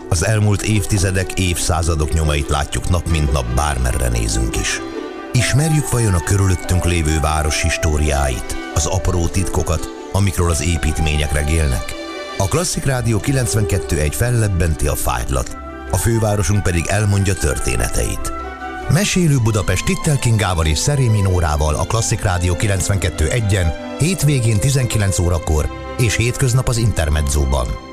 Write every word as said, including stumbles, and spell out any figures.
Az elmúlt évtizedek, évszázadok nyomait látjuk nap mint nap, bármerre nézünk is. Ismerjük vajon a körülöttünk lévő város históriáit, az apró titkokat, amikről az építmények regélnek? A Klasszik Rádió kilencvenkettő pont egy fellebbenti a fájtlat, a fővárosunk pedig elmondja történeteit. Mesélő Budapest Tittel Kingával és Szerémi Nórával a Klasszik Rádió kilencvenkettő pont egyen, hétvégén tizenkilenc órakor és hétköznap az Intermedzóban.